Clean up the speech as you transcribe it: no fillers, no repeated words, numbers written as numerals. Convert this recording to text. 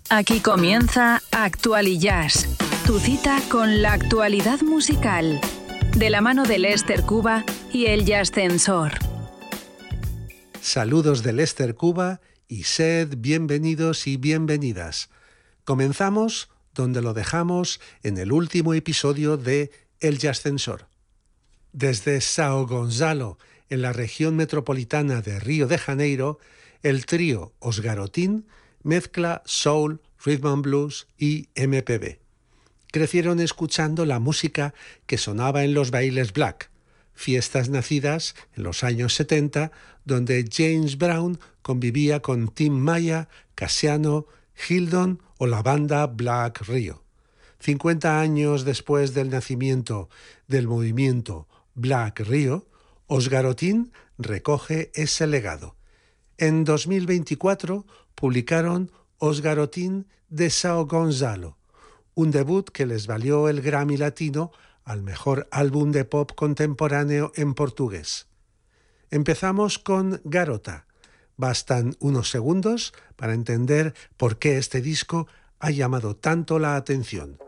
Aquí comienza Actual y Jazz, tu cita con la actualidad musical, de la mano de Lester Cuba y el Jazzcensor. Saludos de Lester Cuba y sed bienvenidos y bienvenidas. Comenzamos donde lo dejamos en el último episodio de El Jazzcensor. Desde São Gonçalo, en la región metropolitana de Río de Janeiro, el trío Os Garotin mezcla soul, rhythm and blues y MPB. Crecieron escuchando la música que sonaba en los bailes black, fiestas nacidas en los años 70, donde James Brown convivía con Tim Maya, Cassiano, Hildon o la banda Black Rio. 50 años después del nacimiento del movimiento Black Rio, Os Garotin recoge ese legado. En 2024 publicaron Os Garotin de São Gonçalo, un debut que les valió el Grammy Latino al mejor álbum de pop contemporáneo en portugués. Empezamos con Garota. Bastan unos segundos para entender por qué este disco ha llamado tanto la atención.